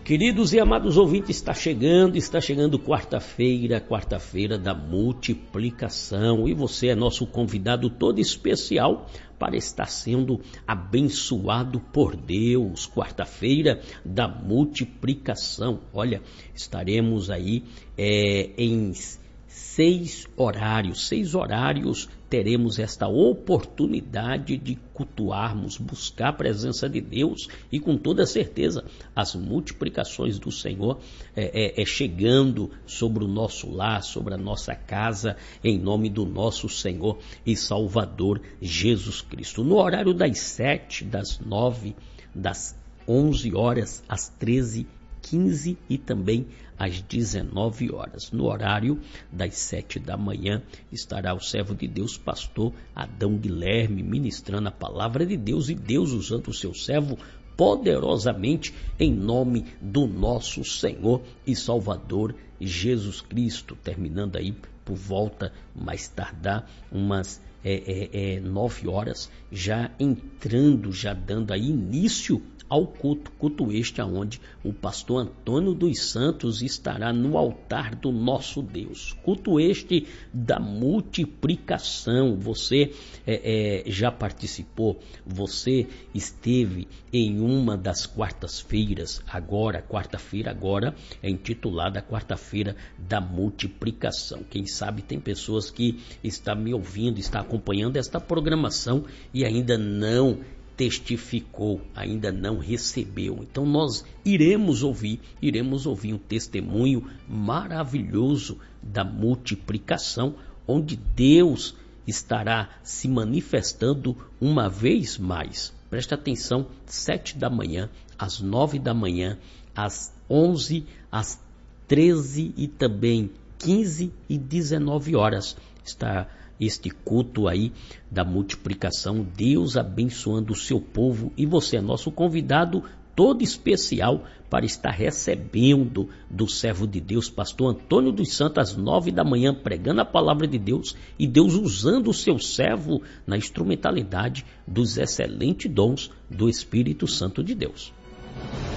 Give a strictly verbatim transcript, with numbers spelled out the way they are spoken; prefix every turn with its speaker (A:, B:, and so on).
A: Queridos e amados ouvintes, está chegando, está chegando quarta-feira, quarta-feira da multiplicação, e você é nosso convidado todo especial para estar sendo abençoado por Deus. Quarta-feira da multiplicação. Olha, estaremos aí é, em seis horários, seis horários teremos esta oportunidade de cultuarmos, buscar a presença de Deus e com toda certeza as multiplicações do Senhor é, é, é chegando sobre o nosso lar, sobre a nossa casa, em nome do nosso Senhor e Salvador Jesus Cristo. No horário das sete, das nove, das onze horas, às treze, quinze e também às dezenove horas. No horário das sete da manhã estará o servo de Deus, pastor Adão Guilherme, ministrando a palavra de Deus e Deus usando o seu servo poderosamente em nome do nosso Senhor e Salvador Jesus Cristo. Terminando aí por volta, mais tardar, umas é, é, é, nove horas, já entrando, já dando aí início ao culto, culto este aonde o pastor Antônio dos Santos estará no altar do nosso Deus. Culto este da multiplicação. Você é, é, já participou, você esteve em uma das quartas-feiras, agora, quarta-feira agora é intitulada quarta-feira da multiplicação. Quem sabe tem pessoas que estão me ouvindo, estão acompanhando esta programação e ainda não testificou, ainda não recebeu. Então nós iremos ouvir, iremos ouvir um testemunho maravilhoso da multiplicação, onde Deus estará se manifestando uma vez mais. Preste atenção, sete da manhã, às nove da manhã, às onze, às treze e também quinze e dezenove horas. Está este culto aí da multiplicação, Deus abençoando o seu povo, e você é nosso convidado todo especial para estar recebendo do servo de Deus, pastor Antônio dos Santos, às nove da manhã, pregando a palavra de Deus e Deus usando o seu servo na instrumentalidade dos excelentes dons do Espírito Santo de Deus.